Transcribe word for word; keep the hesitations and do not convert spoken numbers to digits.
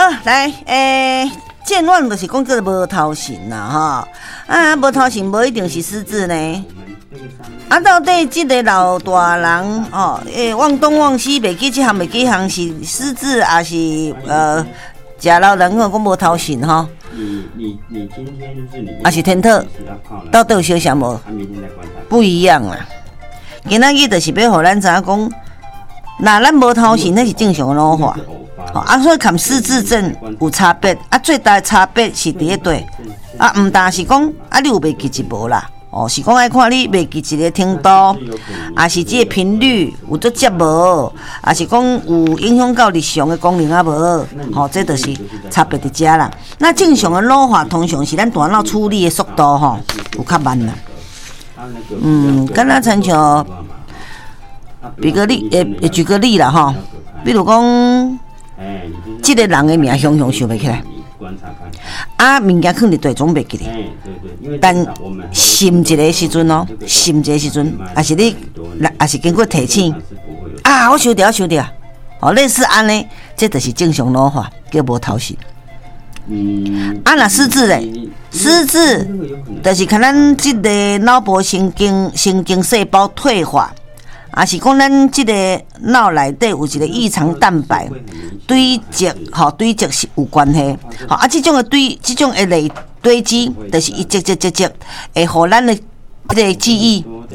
来，诶、欸，健忘就是讲叫无头神啦，哈啊，无头神无一定是失智呢。啊，到底这个老大人哦，诶，忘东忘西，袂记这项袂记项是失智，还是呃，食老人讲讲无头神哈？ 你你你今天就是你， 还是天特，到底有相像无？不一样啦。今仔日就是要互咱知影讲。那咱无头神，那是正常的老化，哦，啊，所以看失智症有差别，啊，最大的差别是伫个对，啊，毋但是讲啊，你有袂记一无啦，哦，是讲爱看你袂记一个程度，啊，是这个频率有足接无，啊，是讲有影响到日常的功能啊无，吼、哦，这就是差别伫遮啦。那正常的老化通常是咱大脑处理的速度吼、哦、有较慢啦，嗯，敢若亲像。比个例，诶，会举个例啦吼，比如讲，即个人的名雄雄想袂起来，啊，物件放伫地总袂记咧，但心一个时阵哦，心一个时阵，也是你，也是经过提醒，啊，我想着，我想着，哦，类似安尼，这就是正常老化，叫无头神。啊，若失智咧，失智就是看咱即个脑部神经神经细胞退化。啊，是讲咱即个脑内底有一个异常蛋白堆积，吼堆积是有关系，吼啊，即种的堆，即种的累堆积，就是一积积积积，会互咱的即个记忆